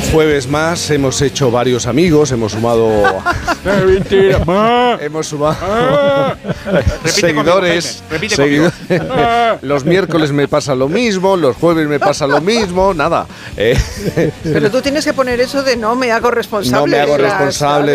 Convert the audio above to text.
jueves más, hemos hecho varios amigos, hemos sumado seguidores. Los miércoles me pasa lo mismo, los jueves me pasa lo mismo, nada. Pero tú tienes que poner eso de no me hago responsable. No me hago responsable